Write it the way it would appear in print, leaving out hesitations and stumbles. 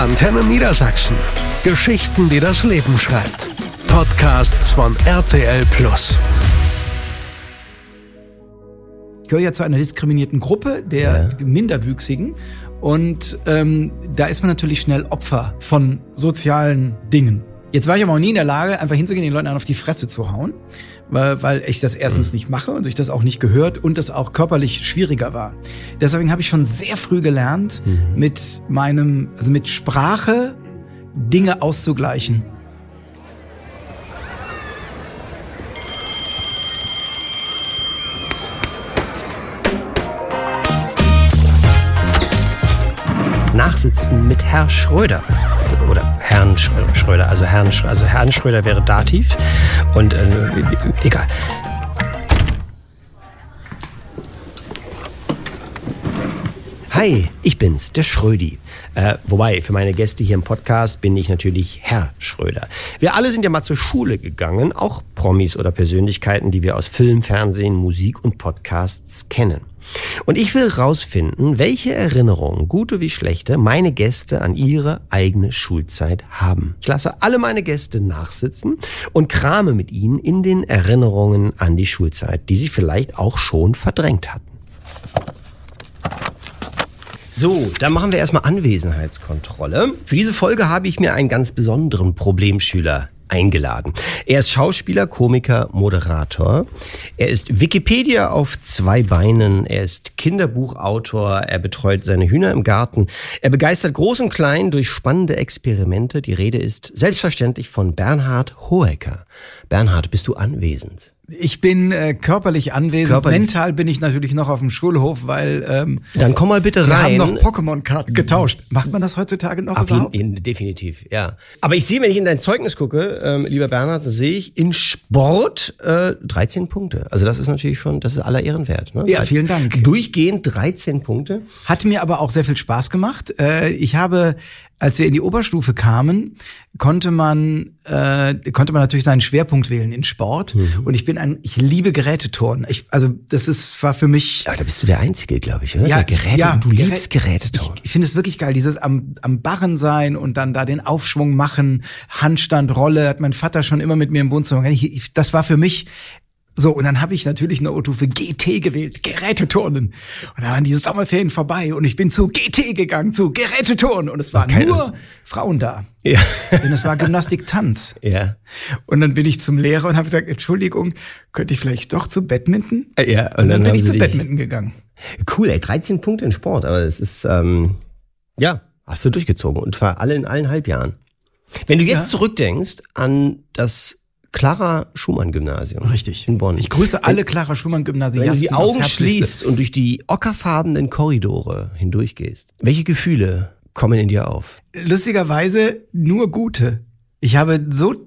Antenne Niedersachsen. Geschichten, die das Leben schreibt. Podcasts von RTL+. Ich gehöre ja zu einer diskriminierten Gruppe der Minderwüchsigen und da ist man natürlich schnell Opfer von sozialen Dingen. Jetzt war ich aber auch nie in der Lage, einfach hinzugehen, den Leuten auf die Fresse zu hauen, weil ich das erstens nicht mache und sich das auch nicht gehört und das auch körperlich schwieriger war. Deswegen habe ich schon sehr früh gelernt, mit Sprache Dinge auszugleichen. Nachsitzen mit Herr Schröder. Oder Herrn Schröder. Also Herrn Schröder wäre Dativ. Und egal. Hi, ich bin's, der Schrödi. Wobei, für meine Gäste hier im Podcast bin ich natürlich Herr Schröder. Wir alle sind ja mal zur Schule gegangen, auch Promis oder Persönlichkeiten, die wir aus Film, Fernsehen, Musik und Podcasts kennen. Und ich will rausfinden, welche Erinnerungen, gute wie schlechte, meine Gäste an ihre eigene Schulzeit haben. Ich lasse alle meine Gäste nachsitzen und krame mit ihnen in den Erinnerungen an die Schulzeit, die sie vielleicht auch schon verdrängt hatten. So, dann machen wir erstmal Anwesenheitskontrolle. Für diese Folge habe ich mir einen ganz besonderen Problemschüler eingeladen. Er ist Schauspieler, Komiker, Moderator. Er ist Wikipedia auf 2 Beinen. Er ist Kinderbuchautor. Er betreut seine Hühner im Garten. Er begeistert Groß und Klein durch spannende Experimente. Die Rede ist selbstverständlich von Bernhard Hoëcker. Bernhard, bist du anwesend? Ich bin körperlich anwesend. Mental bin ich natürlich noch auf dem Schulhof, weil dann komm mal bitte rein. Wir haben noch Pokémon-Karten getauscht. Macht man das heutzutage noch überhaupt? Definitiv, ja. Aber ich sehe, wenn ich in dein Zeugnis gucke, lieber Bernhard, sehe ich in Sport 13 Punkte. Also das ist natürlich schon, das ist aller Ehren wert. Ne? Ja, vielen Dank. Durchgehend 13 Punkte. Hat mir aber auch sehr viel Spaß gemacht. Ich habe, als wir in die Oberstufe kamen, konnte man natürlich seinen Schwerpunkt wählen in Sport. Und ich liebe Geräteturnen. War für mich. Aber da bist du der Einzige, glaube ich, oder? Ja, du liebst Geräteturnen. Ich finde es wirklich geil, dieses am Barren sein und dann da den Aufschwung machen, Handstand, Rolle, hat mein Vater schon immer mit mir im Wohnzimmer. Das war für mich. So, und dann habe ich natürlich eine Oberstufe GT gewählt, Geräteturnen. Und da waren die Sommerferien vorbei und ich bin zu GT gegangen, zu Geräteturnen. Und es waren nur Frauen da. Ja. Denn es war Gymnastik-Tanz. Ja. Und dann bin ich zum Lehrer und habe gesagt, Entschuldigung, könnte ich vielleicht doch zu Badminton? Ja. Und dann bin ich zu Badminton gegangen. Cool, 13 Punkte in Sport. Aber es ist, hast du durchgezogen. Und zwar in allen Halbjahren. Wenn du jetzt zurückdenkst an das Clara-Schumann-Gymnasium. Richtig. In Bonn. Ich grüße alle Clara-Schumann-Gymnasiasten. Wenn du die Augen schließt und durch die ockerfarbenen Korridore hindurchgehst, welche Gefühle kommen in dir auf? Lustigerweise nur gute. Ich habe so